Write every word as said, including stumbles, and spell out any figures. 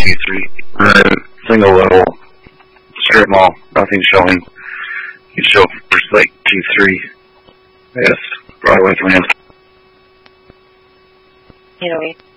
T three. Right. Single level strip mall. Nothing showing. You show First Lake T three. Yes. Broadway command. eight oh eight.